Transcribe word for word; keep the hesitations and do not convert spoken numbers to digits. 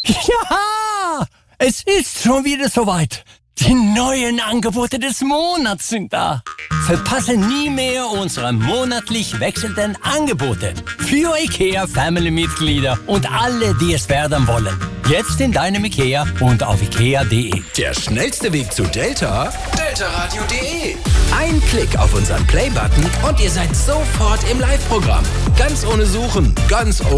Ja, es ist schon wieder soweit. Die neuen Angebote des Monats sind da. Verpasse nie mehr unsere monatlich wechselnden Angebote. Für IKEA Family-Mitglieder und alle, die es werden wollen. Jetzt in deinem IKEA und auf ikea punkt de. Der schnellste Weg zu Delta? delta radio punkt de. Ein Klick auf unseren Play-Button und ihr seid sofort im Live-Programm. Ganz ohne Suchen, ganz ohne